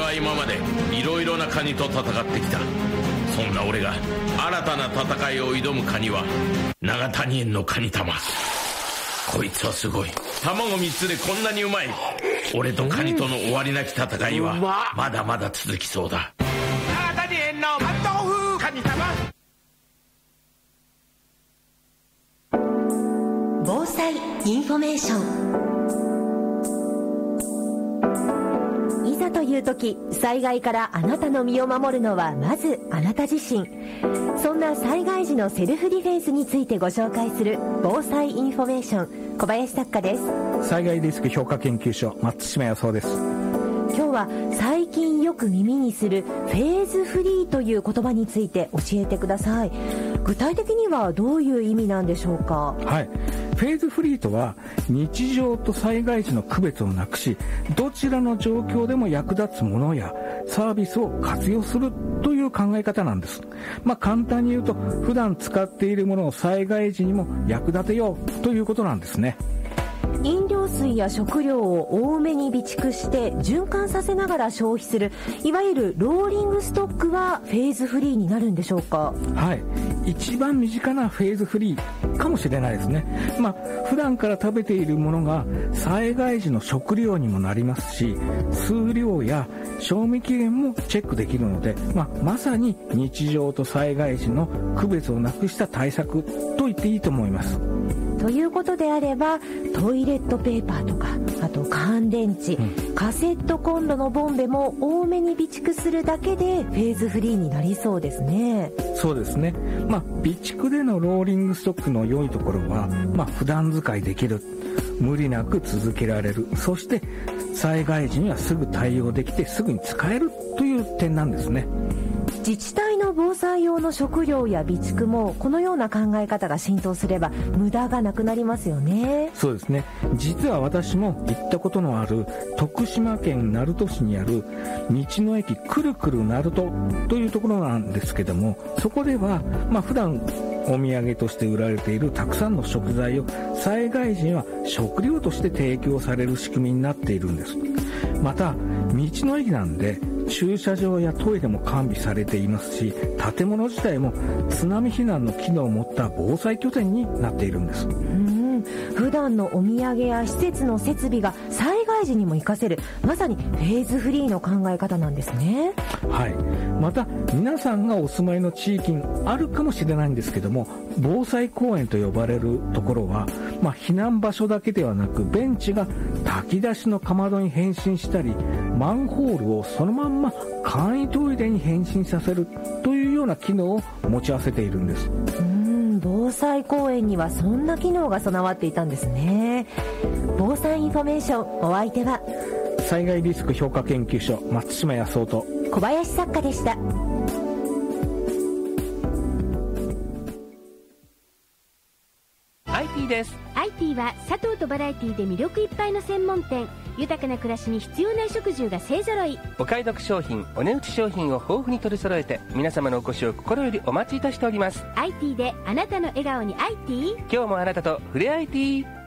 は今までいろいろなカニと戦ってきた。そんな俺が新たな戦いを挑むカニは長谷園のカニ玉。こいつはすごい。卵3つでこんなにうまい。俺とカニとの終わりなき戦いはまだまだ続きそうだ。 長谷園の関東風カニ玉。 防災インフォメーション。いざという時、災害からあなたの身を守るのはまずあなた自身。そんな災害時のセルフディフェンスについてご紹介する防災インフォメーション、小林作家です。 災害リスク評価研究所、松島康夫です。 今日は最近よく耳にするフェーズフリーという言葉について教えてください。具体的にはどういう意味なんでしょうか。 はい、フェーズフリーとは日常と災害時の区別をなくし、どちらの状況でも役立つものやサービスを活用するという考え方なんです。簡単に言うと、普段使っているものを災害時にも役立てようということなんですね。 飲料水や食料を多めに備蓄して循環させながら消費する、いわゆるローリングストックはフェーズフリーになるんでしょうか。 はい、一番身近なフェーズフリーかもしれないですね。普段から食べているものが災害時の食料にもなりますし、数量や賞味期限もチェックできるので、まさに日常と災害時の区別をなくした対策と言っていいと思います。 ということであれば、トイレットペーパーとか、あと乾電池、カセットコンロのボンベも多めに備蓄するだけでフェーズフリーになりそうですね。 そうですね。備蓄でのローリングストックの良いところは、普段使いできる、無理なく続けられる、そして災害時にはすぐ対応できてすぐに使えるという点なんですね。 自治体の防災用の食料や備蓄もこのような考え方が浸透すれば無駄がなくなりますよね。 そうですね。実は私も行ったことのある徳島県鳴門市にある道の駅くるくる鳴門というところなんですけども、そこでは普段お土産として売られているたくさんの食材を災害時には食料として提供される仕組みになっているんです。また道の駅なんで駐車場やトイレも完備されていますし、建物自体も津波避難の機能を持った防災拠点になっているんです。 普段のお土産や施設の設備が災害時にも活かせる、まさにフェーズフリーの考え方なんですね。 はい。また皆さんがお住まいの地域にあるかもしれないんですけども、防災公園と呼ばれるところは、避難場所だけではなく、ベンチが炊き出しのかまどに変身したり、マンホールをそのまんま簡易トイレに変身させるというような機能を持ち合わせているんです。 防災公園にはそんな機能が備わっていたんですね。防災インフォメーション、お相手は災害リスク評価研究所、松島康夫と小林作家でした。 IT です。 IT は佐藤とバラエティで魅力いっぱいの専門店。豊かな暮らしに必要な衣食住が勢ぞろい。 お買い得商品、お値打ち商品を豊富に取り揃えて、皆様のお越しを心よりお待ちいたしております。 IT であなたの笑顔に IT。 今日もあなたと触れ IT。